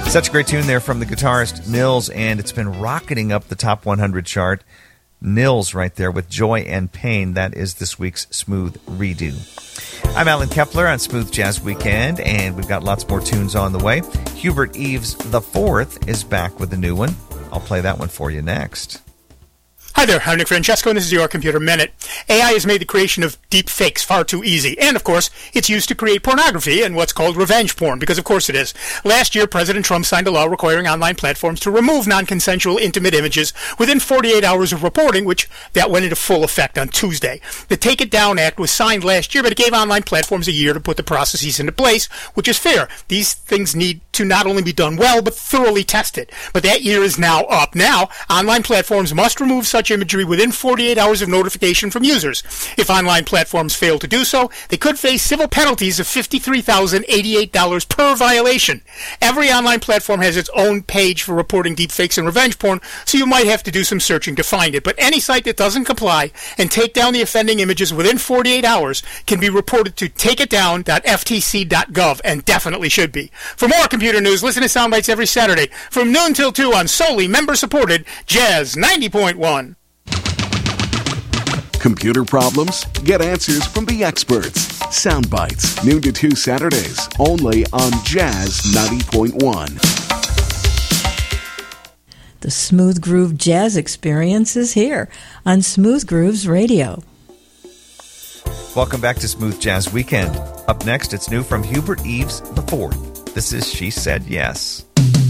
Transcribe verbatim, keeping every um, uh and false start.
Such a great tune there from the guitarist Nils, and it's been rocketing up the top one hundred chart. Nils right there with Joy and Pain. That is this week's Smooth Redo. I'm Alan Kepler on Smooth Jazz Weekend, and we've got lots more tunes on the way. Hubert Eaves the Fourth is back with a new one. I'll play that one for you next. Hi there, I'm Nick Francesco, and this is your Computer Minute. A I has made the creation of deep fakes far too easy, and of course, it's used to create pornography and what's called revenge porn, because of course it is. Last year, President Trump signed a law requiring online platforms to remove non-consensual intimate images within forty-eight hours of reporting, which that went into full effect on Tuesday. The Take It Down Act was signed last year, but it gave online platforms a year to put the processes into place, which is fair. These things need to not only be done well, but thoroughly tested. But that year is now up. Now, online platforms must remove such imagery within forty-eight hours of notification from users. If online platforms fail to do so, they could face civil penalties of fifty-three thousand eighty-eight dollars per violation. Every online platform has its own page for reporting deepfakes and revenge porn, so you might have to do some searching to find it. But any site that doesn't comply and take down the offending images within forty-eight hours can be reported to take it down dot f t c dot gov, and definitely should be. For more computer news, listen to Soundbites every Saturday from noon till two on solely member-supported Jazz ninety point one. Computer problems? Get answers from the experts. Soundbites, noon to two Saturdays, only on Jazz ninety point one. The Smooth Groove Jazz Experience is here on Smooth Grooves Radio. Welcome back to Smooth Jazz Weekend. Up next, it's new from Hubert Eaves the Fourth. This is She Said Yes.